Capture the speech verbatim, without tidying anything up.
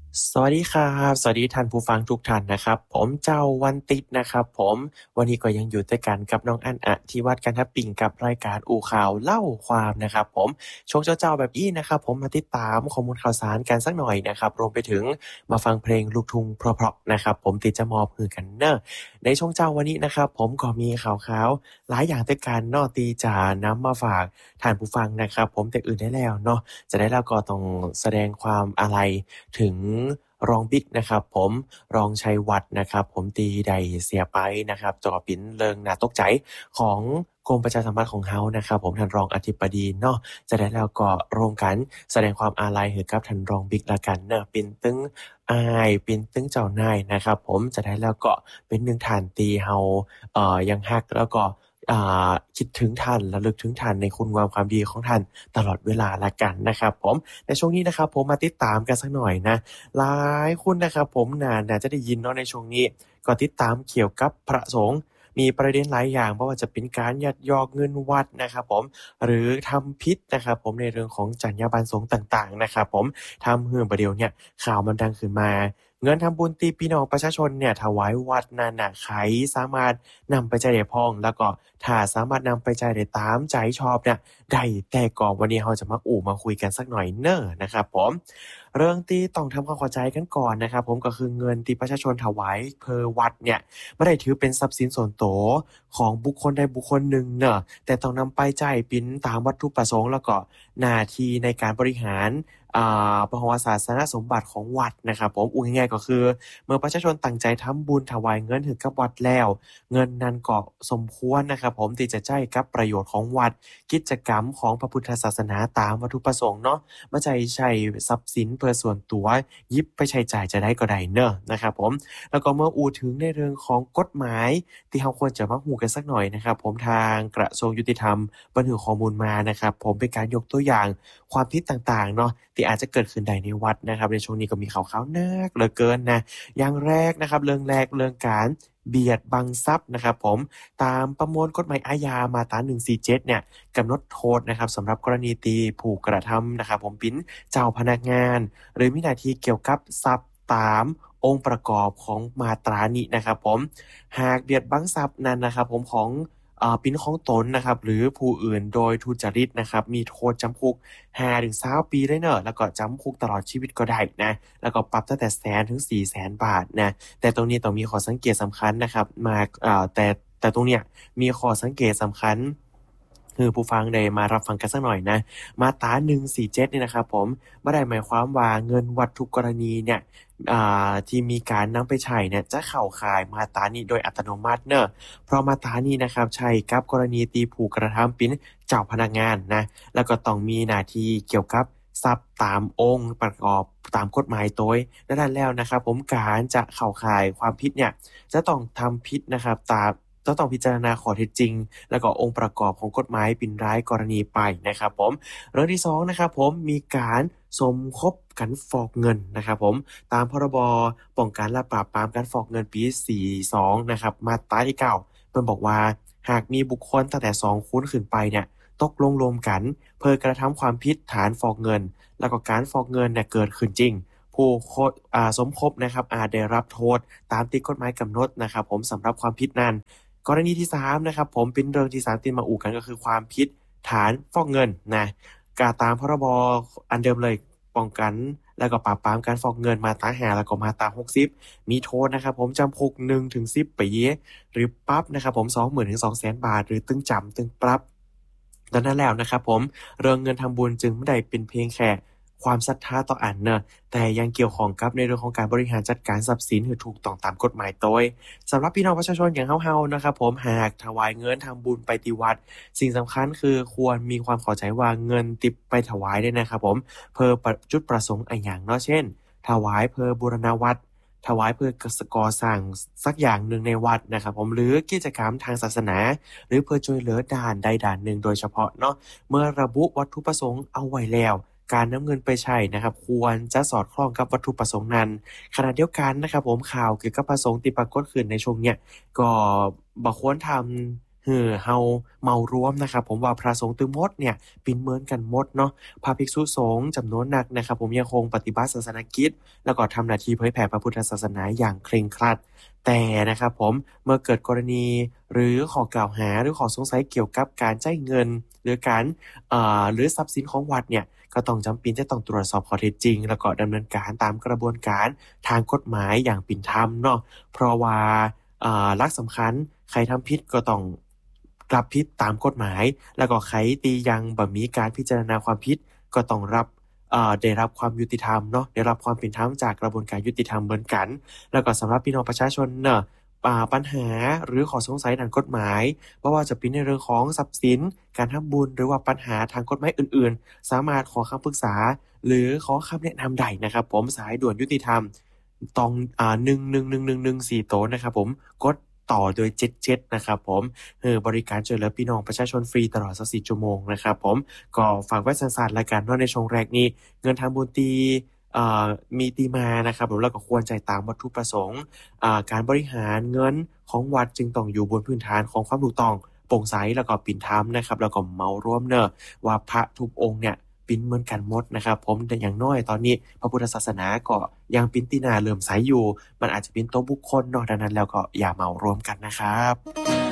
สวัสดีครับสวัสดีท่านผู้ฟังทุกท่านนะครับผมเจ้าวันติดนะครับผมวันนี้ก็ยังอยู่ด้วยกันกับน้องอันอธิวัฒน์กันทปิงกับรายการอู่ข่าวเล่าความนะครับผมช่วงเจ้าๆแบบนี้นะครับผมมาติดตามข้อมูลข่าวสารกันสักหน่อยนะครับรวมไปถึงมาฟังเพลงลูกทุ่งเพราะๆนะครับผมติดจะมอบคือกันเนอะในช่วงเจ้าวันนี้นะครับผมก็มีข่าวๆหลายอย่างด้วยกันเนอะตีจะนำมาฝากท่านผู้ฟังนะครับผมแต่อื่นได้แล้วเนาะจะได้แล้วก็ต้องแสดงความอาลัยถึงรองบิ๊กนะครับผมรองชัยวัฒน์นะครับผมตีใดเสียไปนะครับจ่อปิ่นเริงน่าตกใจของกรมประชาสัมพันธ์ของเฮานะครับผมท่านรองอธิบดีเนาะจะได้แล้วก็ร่วมกันแสดงความอาลัยให้กับท่านรองบิ๊กละกันเนาะปิ่นตึงอายปิ่นตึงเจ้านายนะครับผมจะได้แล้วก็เป็นหนึ่งท่านตีเฮาเอ่อยังฮักแล้วก็อ่าคิดถึงท่านระลึกถึงท่านในคุณงามความดีของท่านตลอดเวลาละกันนะครับผมในช่วงนี้นะครับผมมาติดตามกันสักหน่อยนะ หลายคนนะครับผมน่าน่าจะได้ยินเนาะในช่วงนี้ก็ติดตามเกี่ยวกับพระสงฆ์มีประเด็นหลายอย่างไม่ว่าจะเป็นการยักยอกเงินวัดนะครับผมหรือทำผิดนะครับผมในเรื่องของจรรยาบรรณสงฆ์ต่างๆนะครับผมทำเฮือประเดี๋ยวเนี่ยข่าวมันดังขึ้นมาเงินทำบุญตีพี่น้องประชาชนเนี่ยถวายวัดนั่นน่ะใครสามารถนำไปจ่ายได้พ้องแล้วก็ถ้าสามารถนำไปจ่ายได้ตามใจชอบเนี่ยได้แต่ก่อนวันนี้เราจะมาอู่มาคุยกันสักหน่อยเนอะนะครับผม เรื่องที่ต้องทำความเข้าใจกันก่อนนะครับผมก็คือเงินที่ประชาชนถวายเพอวัดเนี่ยไม่ได้ถือเป็นทรัพย์สินส่วนตัวของบุคคลใดบุคคลหนึ่งเนอะแต่ต้องนำไปจ่ายปินตามวัตถุประสงค์แล้วก็หน้าที่ในการบริหารอ่าพระวศาสนสมบัติของวัดนะครับผมอุ้ยง่ายๆก็คือเมื่อประชาชนตั้งใจทำบุญถวายเงินถึงกับวัดแล้วเงินนั้นก็สมควรนะครับผมที่จะใช้กับประโยชน์ของวัดกิจกรรมของพระพุทธศาสนาตามวัตถุประสงค์เนาะ ไม่ใช่ใช้ทรัพย์สินเพื่อส่วนตัวยิบไปใช้จ่ายจะได้ก็ได้เนอะนะครับผมแล้วก็เมื่ออูถึงในเรื่องของกฎหมายที่เราควรจะมาหูกันสักหน่อยนะครับผมทางกระทรวงยุติธรรมบันทึกข้อมูลมานะครับผมเป็นการยกตัวอย่างความผิดต่างๆเนาะที่อาจจะเกิดขึ้นได้ในวัดนะครับในช่วงนี้ก็มีข่าวๆนักเหลือเกินนะอย่างแรกนะครับเรื่องแรกเรื่องการเบียดบังทรัพย์นะครับผมตามประมวลกฎหมายอาญามาตราหนึ่งสี่เจ็ดเนี่ย กำหนดโทษนะครับสำหรับกรณีตีผู้กระทำนะครับผมเป็นเจ้าพนักงานหรือมีหน้าที่เกี่ยวกับทรัพย์ตามองค์ประกอบของมาตรานี้นะครับผมหากเบียดบังทรัพย์นั้นนะครับผมของเอ่อเป็นของตนนะครับหรือผู้อื่นโดยทุจริตนะครับมีโทษจำคุกห้าถึงสิบปีเลยเนอะแล้วก็จำคุกตลอดชีวิตก็ได้นะแล้วก็ปรับตั้งแต่แสนถึงสี่แสนบาทนะแต่ตรงนี้ต้องมีข้อสังเกตสำคัญนะครับมาเอ่อแต่แต่ตรงเนี้ยมีข้อสังเกตสำคัญ คือผู้ฟังได้มารับฟังกันสักหน่อยนะมาตราหนึ่งสี่เจ็ดเนี่ยนะครับผมไม่ได้หมายความว่าเงินวัตถุกรณีเนี่ยอ่าที่มีการนำไปใช้เนี่ยจะเข้าข่ายมาตรานี้โดยอัตโนมัติเนอะเพราะมาตรานี้นะครับใช้กับกรณีตีผู้กระทำเป็นเจ้าพนักงานนะแล้วก็ต้องมีหน้าที่เกี่ยวกับทรัพย์ตามองค์ประกอบตามกฎหมายโดยดังนั้นแล้วนะครับผมการจะเข้าข่ายความผิดเนี่ยจะต้องทำผิดนะครับตาม จะต้องพิจารณาข้อเท็จจริงแล้วก็องค์ประกอบของกฎหมายเป็นรายกรณีไปนะครับผมเรื่องที่สองนะครับผมมีการสมคบกันฟอกเงินนะครับผมตามพรบป้องกันและปราบปรามการฟอกเงินปีสี่สิบสองนะครับมาตราที่เก้าเพิ่นบอกว่าหากมีบุคคลตั้งแต่สองคนขึ้นไปเนี่ยตกลงรวมกันเพื่อกระทำความผิดฐานฟอกเงินแล้วก็การฟอกเงินเนี่ยเกิดขึ้นจริงผู้โคอ่าสมคบนะครับอาจได้รับโทษตามที่กฎหมายกำหนดนะครับผมสำหรับความผิดนั้น กรณีที่สามนะครับผมเป็นเรื่องที่สามที่มาอู่กันก็คือความผิดฐานฟอกเงินนะกาตามพรบอันเดิมเลยป้องกันแล้วก็ปราบปรามการฟอกเงินมาตราห้าแล้วก็มาตราหกสิบมีโทษนะครับผมจำคุกหนึ่งถึงสิบปีหรือปรับนะครับผม สองหมื่น ถึง สองแสน บาทหรือตึงจำตึงปรับดังนั้นแล้วนะครับผมเรื่องเงินทำบุญจึงไม่ได้เป็นเพียงแค่ความศรัทธาต่ออันเนอะแต่ยังเกี่ยวข้องกับในเรื่องของการบริหารจัดการทรัพย์สินให้ถูกต้องตามกฎหมายโดย สำหรับพี่น้องประชาชนอย่างเฮาๆนะครับผมหากถวายเงินทำบุญไปที่วัดสิ่งสำคัญคือควรมีความเข้าใจว่าเงินติบไปถวายเนี่ยนะครับผมเพื่อจุดประสงค์อะไรอย่างเนาะเช่นถวายเพื่อบูรณวัดถวายเพื่อกสก่อสร้างสักอย่างหนึ่งในวัดนะครับผมหรือกิจกรรมทางศาสนาหรือเพื่อช่วยเหลือด่านใดด่านหนึ่งโดยเฉพาะเนาะเมื่อระบุวัตถุประสงค์เอาไว้แล้วการนำเงินไปใช้นะครับควรจะสอดคล้องกับวัตถุประสงค์นั้น ขณะเดียวกันนะครับผมข่าวเกี่ยวกับพระสงฆ์ที่ปรากฏขึ้นในช่วงเนี้ยก็บ่ควรทำฮือเฮาเมารวมนะครับผมว่าพระสงฆ์ตึงหมดเนี่ยเป็นเหมือนกันหมดเนาะพระภิกษุสงฆ์จำนวนนักนะครับผมยังคงปฏิบัติศาสนกิจแล้วก็ทำหน้าที่เผยแผ่พระพุทธศาสนาอย่างเคร่งครัดแต่นะครับผมเมื่อเกิดกรณีหรือข้อกล่าวหาหรือข้อสงสัยเกี่ยวกับการจ่ายเงินหรือการเอ่อหรือทรัพย์สินของวัดเนี่ยก็ต้องจำเป็นจะต้องตรวจสอบข้อเท็จจริงแล้วก็ดำเนินการตามกระบวนการทางกฎหมายอย่างเป็นธรรมเนาะเพราะว่าอ่าหลักสำคัญใครทำผิดก็ต้องรับผิดตามกฎหมายแล้วก็ใครตียังบ่มีการพิจารณาความผิดก็ต้องรับเอ่อได้รับความยุติธรรมเนาะได้รับความเป็นธรรมจากกระบวนการยุติธรรมเหมือนกันแล้วก็สำหรับพี่น้องประชาชนเนาะอ่าปัญหาหรือข้อสงสัยด้านกฎหมายบ่ว่าจะเป็นในเรื่องของทรัพย์สินการทำบุญหรือว่าปัญหาทางกฎหมายอื่นๆสามารถขอคำปรึกษาหรือขอคำแนะนำได้นะครับผมสายด่วนยุติธรรมต้องอ่าหนึ่ง หนึ่ง หนึ่ง หนึ่ง หนึ่ง สี่โต๊ะนะครับผมกดต่อโดยเจ็ด เจ็ดนะครับผมเออบริการช่วยเหลือพี่น้องประชาชนฟรีตลอดยี่สิบสี่ชั่วโมงนะครับผมก็ฝากไว้สั้นๆรายการว่าในช่วงแรกนี้เงินทางบุญตีเอ่อมีตีมานะครับผมแล้วก็ควรจ่ายตามวัตถุประสงค์อ่าการบริหารเงินของวัดจึงต้องอยู่บนพื้นฐานของความถูกต้องโปร่งใสแล้วก็เป็นธรรมนะครับแล้วก็เมารวมเนอะว่าพระทุกองค์เนี่ยเป็นเหมือนกันหมดนะครับผมแต่อย่างน้อยตอนนี้พระพุทธศาสนาก็ยังเป็นที่น่าเลื่อมใสอยู่มันอาจจะเป็นตัวบุคคลเนาะดังนั้นแล้วก็อย่าเมารวมกันนะครับ